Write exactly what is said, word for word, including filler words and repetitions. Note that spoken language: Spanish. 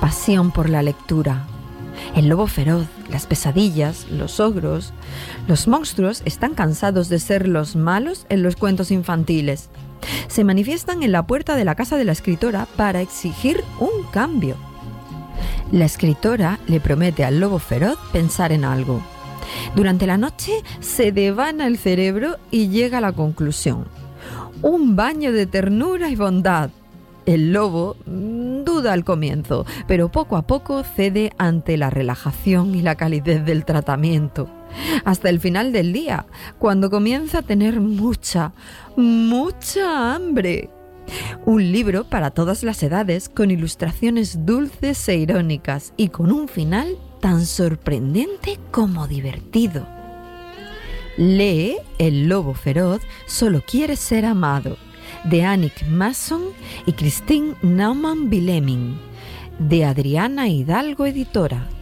pasión por la lectura. El lobo feroz, las pesadillas, los ogros, los monstruos están cansados de ser los malos en los cuentos infantiles. Se manifiestan en la puerta de la casa de la escritora para exigir un cambio. La escritora le promete al lobo feroz pensar en algo. Durante la noche se devana el cerebro y llega a la conclusión: un baño de ternura y bondad. El lobo mmm, duda al comienzo, pero poco a poco cede ante la relajación y la calidez del tratamiento. Hasta el final del día, cuando comienza a tener mucha, mucha hambre. Un libro para todas las edades, con ilustraciones dulces e irónicas y con un final tan sorprendente como divertido. Lee El lobo feroz solo quiere ser amado, de Annick Mason y Christine Naumann Wilhelming, de Adriana Hidalgo Editora.